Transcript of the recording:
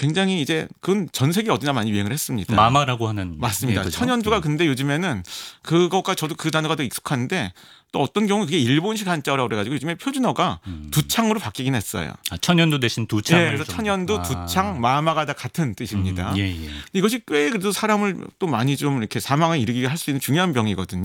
굉장히 이제 그건 전 세계 어디나 많이 유행을 했습니다. 마마라고 하는 맞습니다. 얘기죠. 천연두가 근데 요즘에는 그것과 저도 그 단어가 더 익숙한데 또 어떤 경우 그게 일본식 한자어라고 그래가지고 요즘에 표준어가 두창으로 바뀌긴 했어요. 아, 천연두 대신 두창을 네, 그래서 좀. 천연두, 두창, 마마가 다 같은 뜻입니다. 예, 예. 이것이 꽤 그래도 사람을 또 많이 좀 이렇게 사망에 이르게 할 수 있는 중요한 병이거든요.